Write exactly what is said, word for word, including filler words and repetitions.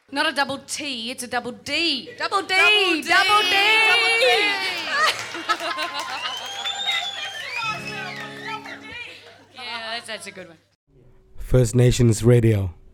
Not a double T, it's a double D. Double D! Double D! Double D! Double D! Yeah, that's, that's a good one. First Nations Radio.